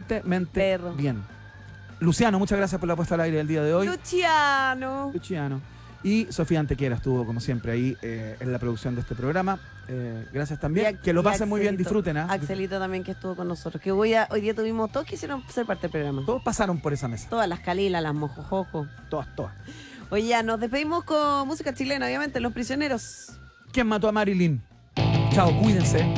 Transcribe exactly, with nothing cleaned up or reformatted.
excelentemente Perro. bien. Luciano, muchas gracias por la puesta al aire del día de hoy. Luciano. Luciano. Y Sofía Antequera estuvo, como siempre, ahí eh, en la producción de este programa. Eh, gracias también. Y a- que lo y pasen muy bien, Axelito. disfruten. ¿ah? Axelito también que estuvo con nosotros. Que hoy, a- hoy día tuvimos, todos quisieron ser parte del programa. Todos pasaron por esa mesa. Todas las Calilas, las Mojojojo. Todas, todas. Oye, ya nos despedimos con música chilena, obviamente, Los Prisioneros. ¿Quién mató a Marilyn? Chao, cuídense.